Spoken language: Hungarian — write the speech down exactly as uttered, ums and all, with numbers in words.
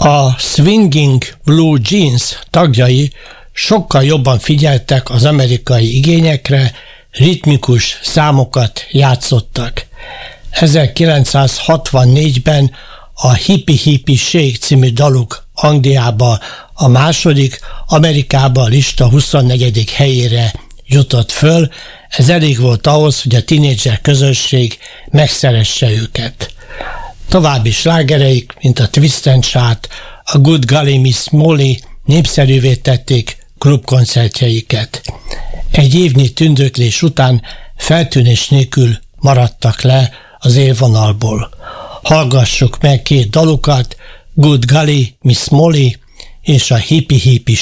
A Swinging Blue Jeans tagjai sokkal jobban figyeltek az amerikai igényekre, ritmikus számokat játszottak. ezerkilencszázhatvannégyben a Hippie Hippie Shake című daluk Angliába a második, Amerikába a lista huszonnegyedik helyére jutott föl. Ez elég volt ahhoz, hogy a tínédzser közösség megszeresse őket. További slágereik, mint a Twist and Shout, a Good Golly Miss Molly népszerűvé tették klubkoncertjeiket. Egy évnyi tündöklés után feltűnés nélkül maradtak le az élvonalból. Hallgassuk meg két dalukat, Good Golly Miss Molly és a Hippie Hippie